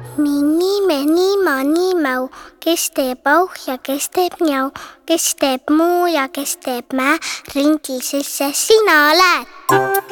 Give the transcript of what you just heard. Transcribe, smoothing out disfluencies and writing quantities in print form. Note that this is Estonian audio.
Mini, meni, mani, mäu, kes teeb auh ja kes teeb njau, kes teeb muu ja kes teeb mää, ringil sisse sina oled.